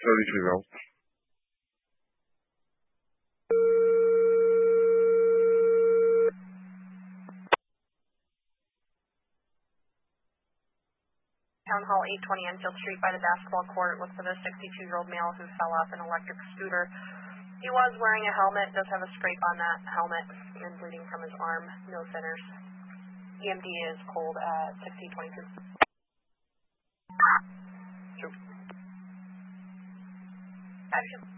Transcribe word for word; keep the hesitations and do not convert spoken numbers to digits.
thirty-three rounds. Town Hall eight twenty Enfield Street by the basketball court. Looks for the sixty-two-year-old male who fell off an electric scooter. He was wearing a helmet, does have a scrape on that helmet, and bleeding from his arm, no thinners. E M D is cold at sixteen twenty-two. Two. Action.